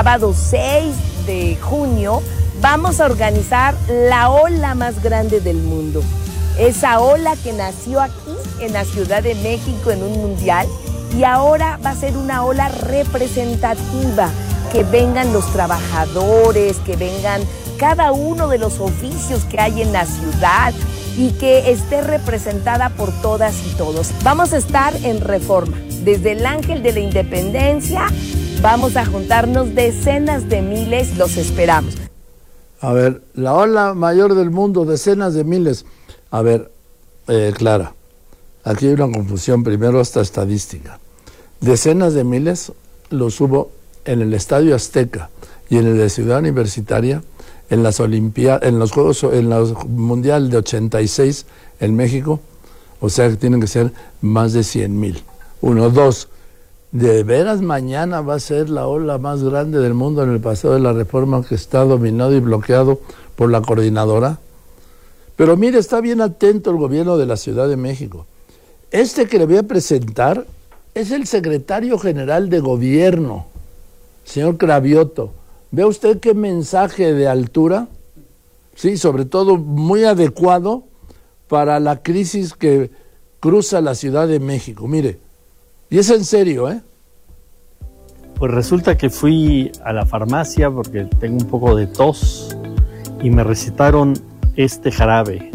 sábado 6 de junio vamos a organizar la ola más grande del mundo. Esa ola que nació aquí en la Ciudad de México en un mundial y ahora va a ser una ola representativa. Que vengan los trabajadores, que vengan cada uno de los oficios que hay en la ciudad y que esté representada por todas y todos. Vamos a estar en Reforma, desde el Ángel de la Independencia, vamos a juntarnos decenas de miles, los esperamos. A ver, la ola mayor del mundo, decenas de miles. A ver, Clara, aquí hay una confusión, primero esta estadística. Decenas de miles los hubo en el Estadio Azteca y en el de Ciudad Universitaria, en las Olimpiadas, en los Juegos, en los Mundial de 86 en México, o sea que tienen que ser más de 100,000. Uno, dos, ¿de veras mañana va a ser la ola más grande del mundo en el Paseo de la Reforma que está dominado y bloqueado por la coordinadora? Pero mire, está bien atento el gobierno de la Ciudad de México. Este que le voy a presentar es el secretario general de gobierno, señor Cravioto. ¿Ve usted qué mensaje de altura? Sí, sobre todo muy adecuado para la crisis que cruza la Ciudad de México. Mire, y es en serio, ¿eh? Pues resulta que fui a la farmacia porque tengo un poco de tos y me recetaron este jarabe,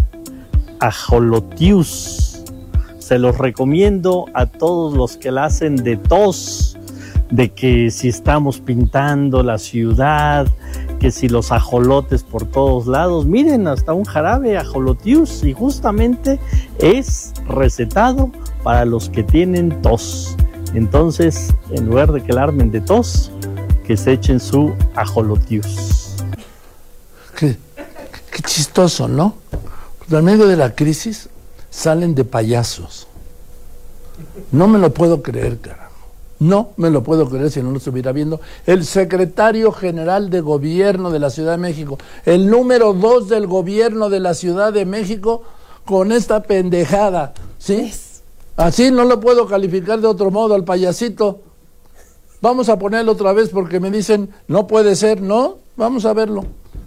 Ajolotius. Se los recomiendo a todos los que la hacen de tos, de que si estamos pintando la ciudad, que si los ajolotes por todos lados, miren, hasta un jarabe Ajolotius, y justamente es recetado para los que tienen tos. Entonces, en lugar de que la armen de tos, que se echen su Ajolotius. Qué chistoso, ¿no? Pues en medio de la crisis salen de payasos. No me lo puedo creer, carajo. No me lo puedo creer si no lo estuviera viendo el secretario general de gobierno de la Ciudad de México, el número 2 del gobierno de la Ciudad de México, con esta pendejada, ¿sí? Así no lo puedo calificar de otro modo al payasito. Vamos a ponerlo otra vez porque me dicen, no puede ser, ¿no? Vamos a verlo.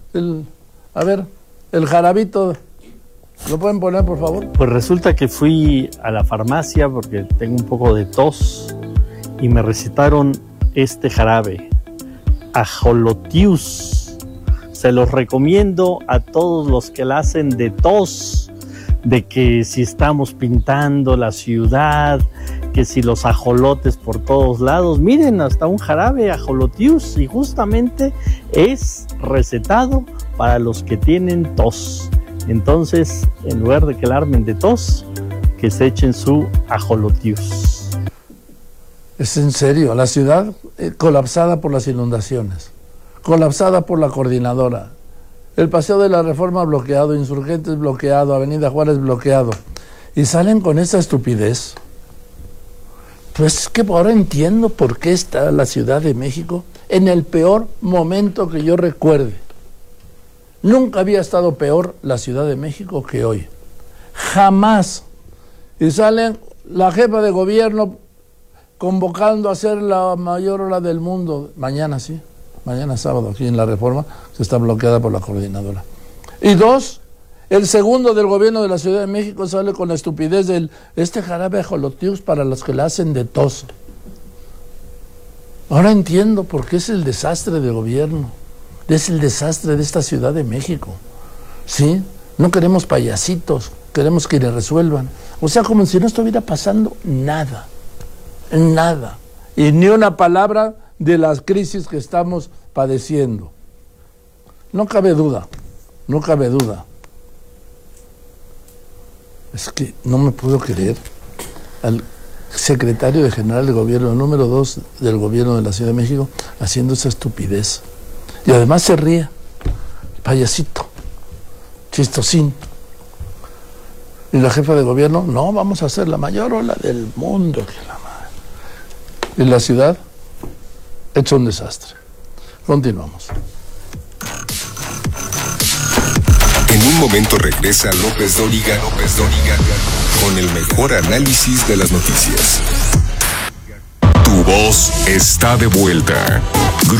A ver, el jarabito, ¿lo pueden poner, por favor? Pues resulta que fui a la farmacia porque tengo un poco de tos y me recetaron este jarabe, Ajolotius. Se los recomiendo a todos los que la hacen de tos, de que si estamos pintando la ciudad, que si los ajolotes por todos lados, miren, hasta un jarabe Ajolotius, y justamente es recetado para los que tienen tos. Entonces, en lugar de que la armen de tos, que se echen su Ajolotius. Es en serio, la ciudad colapsada por las inundaciones, colapsada por la coordinadora, el Paseo de la Reforma bloqueado, Insurgentes bloqueado, Avenida Juárez bloqueado, y salen con esa estupidez. Pues es que ahora entiendo por qué está la Ciudad de México en el peor momento que yo recuerde. Nunca había estado peor la Ciudad de México que hoy. Jamás. Y salen la jefa de gobierno convocando a hacer la mayor ola del mundo. Mañana sí, mañana sábado aquí en la Reforma, que está bloqueada por la coordinadora. Y dos, el segundo del gobierno de la Ciudad de México sale con la estupidez del jarabe Ajolotius para los que la hacen de tos. Ahora entiendo por qué es el desastre del gobierno, es el desastre de esta Ciudad de México. ¿Sí? No queremos payasitos, queremos que le resuelvan. O sea, como si no estuviera pasando nada. Nada. Y ni una palabra de las crisis que estamos padeciendo. No cabe duda, no cabe duda. Es que no me puedo creer al secretario general de gobierno, número 2 del gobierno de la Ciudad de México, haciendo esa estupidez. Y además se ríe, payasito, chistosín. Y la jefa de gobierno, no, vamos a hacer la mayor ola del mundo. Y la ciudad, hecho un desastre. Continuamos. En un momento regresa López Dóriga con el mejor análisis de las noticias. Tu voz está de vuelta.